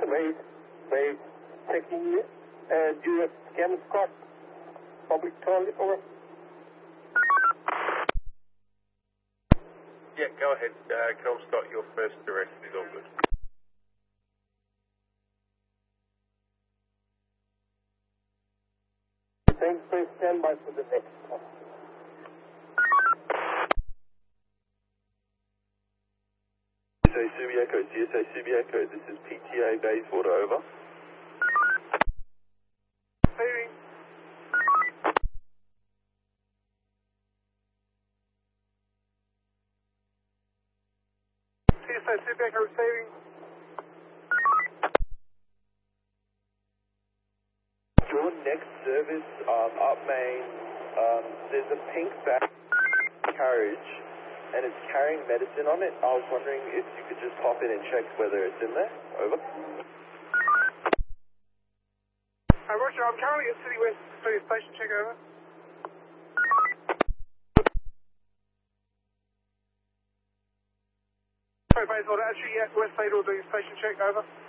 Wait. Checking you. Do you have Cameron Scott? Public toilet, over. Yeah, go ahead. Cameron Scott, your first arrest is all good. Thanks, please stand by for the next one. CSA Subi Echo, this is PTA Bayswater, over. Receiving. CSA Subi Echo receiving. Your next service, up main, there's a pink back carriage and it's carrying medicine on it. I was wondering if you could just pop in and check whether it's in there. Over. Roger, I'm currently at City West Police Station, check over. Sorry, Bayswater, actually, yeah, West State will do station check, over.